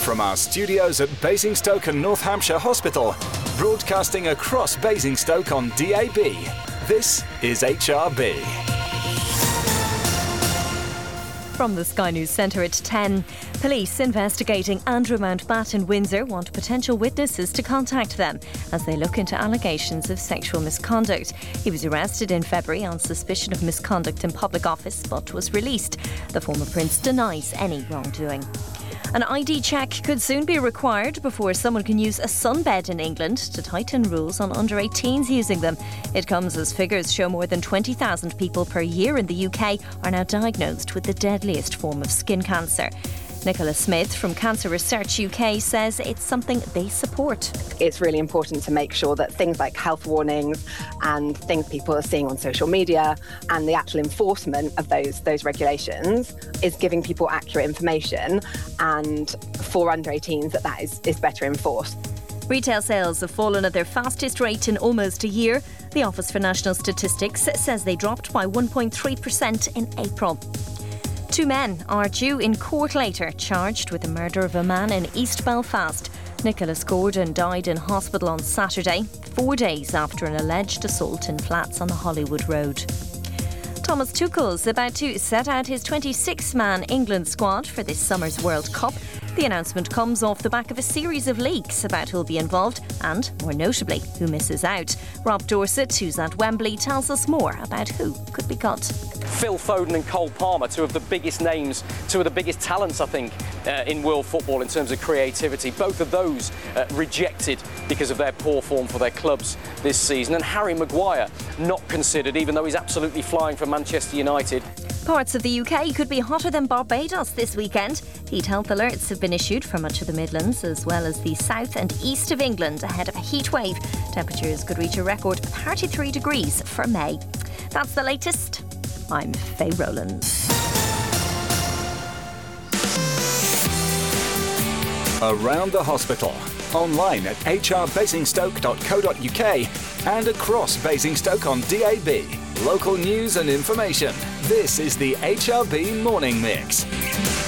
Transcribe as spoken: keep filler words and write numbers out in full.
from our studios at Basingstoke and North Hampshire Hospital, broadcasting across Basingstoke on D A B, this is H R B. From the Sky News Centre at ten. Police investigating Andrew Mountbatten in Windsor want potential witnesses to contact them as they look into allegations of sexual misconduct. He was arrested in February on suspicion of misconduct in public office but was released. The former prince denies any wrongdoing. An I D check could soon be required before someone can use a sunbed in England to tighten rules on under eighteens using them. It comes as figures show more than twenty thousand people per year in the U K are now diagnosed with the deadliest form of skin cancer. Nicola Smith from Cancer Research U K says it's something they support. It's really important to make sure that things like health warnings and things people are seeing on social media and the actual enforcement of those those regulations is giving people accurate information, and for under eighteens that that is, is better enforced. Retail sales have fallen at their fastest rate in almost a year. The Office for National Statistics says they dropped by one point three percent in April. Two men are due in court later, charged with the murder of a man in East Belfast. Nicholas Gordon died in hospital on Saturday, four days after an alleged assault in flats on the Hollywood Road. Thomas Tuchel's about to set out his twenty-six man England squad for this summer's World Cup. The announcement comes off the back of a series of leaks about who'll be involved and, more notably, who misses out. Rob Dorset, who's at Wembley, tells us more about who could be cut. Phil Foden and Cole Palmer, two of the biggest names, two of the biggest talents, I think, uh, in world football in terms of creativity. Both of those uh, rejected because of their poor form for their clubs this season. And Harry Maguire not considered, even though he's absolutely flying for Manchester United. Parts of the U K could be hotter than Barbados this weekend. Heat health alerts have been issued for much of the Midlands as well as the south and east of England ahead of a heat wave. Temperatures could reach a record thirty-three degrees for May. That's the latest. I'm Faye Rowlands. Around the hospital, online at h r basingstoke dot co dot u k and across Basingstoke on D A B. Local news and information. This is the H R B Morning Mix.